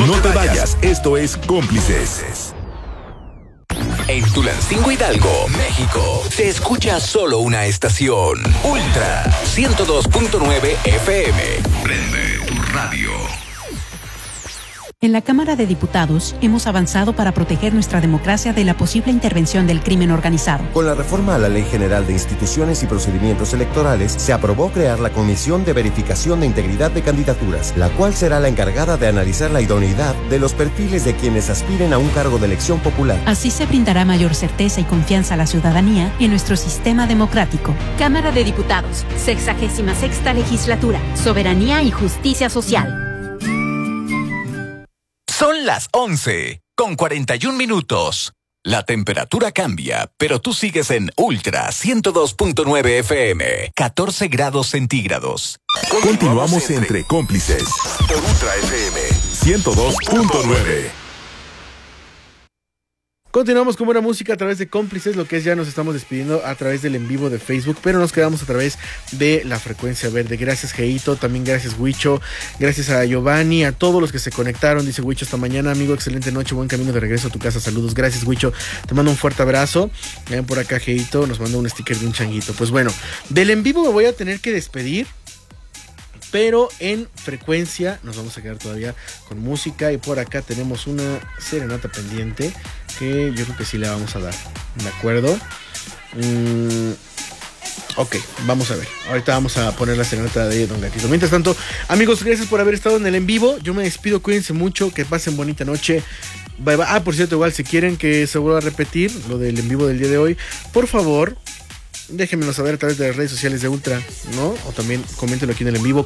No te vayas, esto es Cómplices. En Tulancingo, Hidalgo, México, se escucha solo una estación. Ultra 102.9 FM. Prende tu radio. En la Cámara de Diputados hemos avanzado para proteger nuestra democracia de la posible intervención del crimen organizado. Con la reforma a la Ley General de Instituciones y Procedimientos Electorales, se aprobó crear la Comisión de Verificación de Integridad de Candidaturas, la cual será la encargada de analizar la idoneidad de los perfiles de quienes aspiren a un cargo de elección popular. Así se brindará mayor certeza y confianza a la ciudadanía en nuestro sistema democrático. Cámara de Diputados, 66ª Legislatura, Soberanía y Justicia Social. Son las 11:41. La temperatura cambia, pero tú sigues en Ultra 102.9 FM, 14 grados centígrados. Continuamos entre Cómplices por Ultra FM 102.9. Continuamos con buena música a través de Cómplices, lo que es ya nos estamos despidiendo a través del en vivo de Facebook, pero nos quedamos a través de la frecuencia verde. Gracias, Geito, también gracias, Huicho, gracias a Giovanni, a todos los que se conectaron. Dice Huicho, hasta mañana, amigo, excelente noche, buen camino de regreso a tu casa, saludos. Gracias, Huicho, te mando un fuerte abrazo. Ven por acá, Geito, nos mandó un sticker de un changuito. Pues bueno, del en vivo me voy a tener que despedir, pero en frecuencia nos vamos a quedar todavía con música, y por acá tenemos una serenata pendiente que yo creo que sí le vamos a dar, ¿de acuerdo? Ok, vamos a ver. Ahorita vamos a poner la serenata de Don Gatito. Mientras tanto, amigos, gracias por haber estado en el en vivo. Yo me despido, cuídense mucho, que pasen bonita noche. Bye, bye. Ah, por cierto, igual si quieren que se vuelva a repetir lo del en vivo del día de hoy, por favor, déjenmelo saber a través de las redes sociales de Ultra, ¿no? O también coméntenlo aquí en el en vivo.